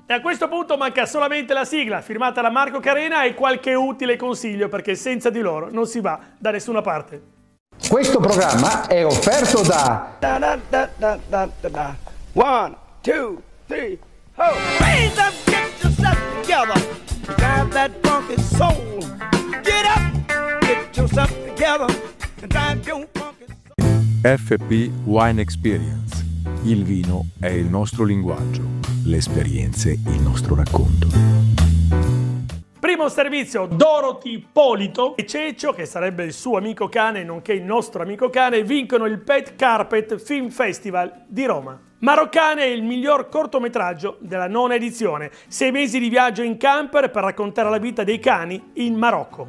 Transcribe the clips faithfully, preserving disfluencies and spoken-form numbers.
E a questo punto manca solamente la sigla, firmata da Marco Carena e qualche utile consiglio, perché senza di loro non si va da nessuna parte. Questo programma è offerto da... Da da da da da da da. One, two, three, ho! Raise up, get yourself together. Drive that funky soul. Get up, get yourself together. And drive your funky soul. F P Wine Experience. Il vino è il nostro linguaggio, le esperienze il nostro racconto. Primo servizio, Dorothy Polito e Ceccio, che sarebbe il suo amico cane, nonché il nostro amico cane, vincono il Pet Carpet Film Festival di Roma. Maroccane è il miglior cortometraggio della nona edizione. Sei mesi di viaggio in camper per raccontare la vita dei cani in Marocco.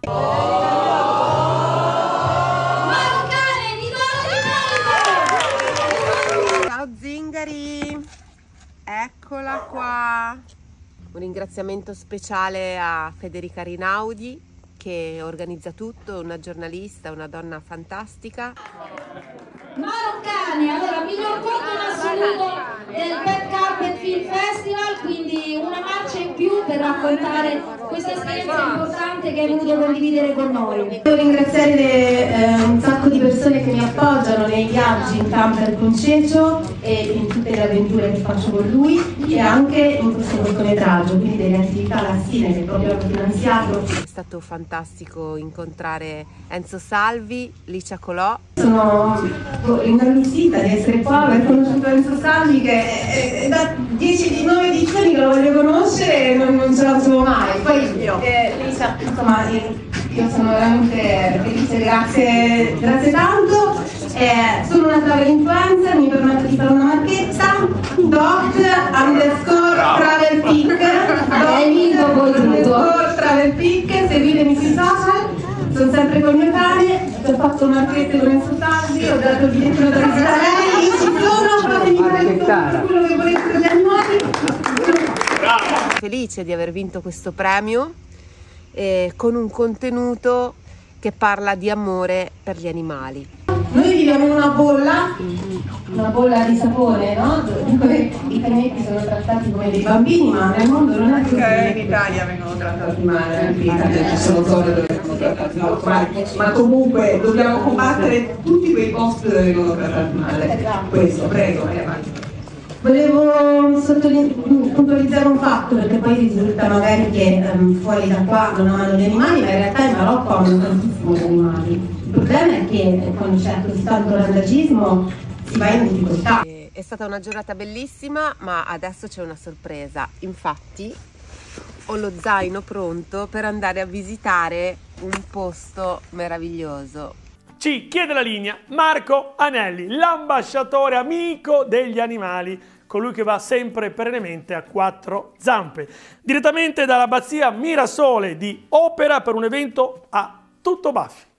Ciao Zingari, eccola qua. Un ringraziamento speciale a Federica Rinaudi che organizza tutto, una giornalista, una donna fantastica. Maroccane, allora miglior corto in assoluto del Pet Carpet Film Festival, quindi una marcia in più per raccontare questa esperienza importante che hai voluto condividere con noi. Devo ringraziare le, eh, un sacco di persone che mi appoggiano nei viaggi in camper con Ceccio e in tutte le avventure che faccio con lui e anche in questo cortometraggio, quindi delle attività lassine che proprio hanno finanziato. È stato fantastico incontrare Enzo Salvi, Licia Colò. Sono inarrostita di essere qua, aver conosciuto Enzo Salvi che è, è da dieci nove edizioni che lo voglio conoscere e non, non ce la facevo mai. Poi eh, Licia, insomma, io, io sono veramente felice, grazie, grazie tanto. Eh, sono una travel influencer, mi permetto di fare una marchetta, dot underscore travel pic, dot underscore travel pic, seguitemi sui social. Sono sempre con il mio cane, ho fatto marchette con Enzo Salvi, ho dato il biglietto da visitare lei, ci sono, fatemi fare tutto quello che volete per gli animali. Felice di aver vinto questo premio eh, con un contenuto che parla di amore per gli animali. Noi viviamo in una bolla, una bolla di sapone, no? Dove i canetti sono trattati come dei bambini, ma nel mondo non è così. In Italia vengono trattati male, anche in Italia ci sono zone dove vengono trattati male, ma comunque dobbiamo combattere tutti quei posti dove vengono trattati male. Questo, prego, vai avanti. Volevo puntualizzare un fatto, perché poi risulta magari che um, fuori da qua non amano gli animali, ma in realtà in Marocco amano tantissimo gli animali. Il problema è che quando c'è così tanto randagismo si va in difficoltà. È stata una giornata bellissima, ma adesso c'è una sorpresa. Infatti ho lo zaino pronto per andare a visitare un posto meraviglioso. Ci chiede la linea Marco Anelli, l'ambasciatore amico degli animali, colui che va sempre perennemente a quattro zampe, direttamente dall'abbazia Mirasole di Opera per un evento a tutto baffi.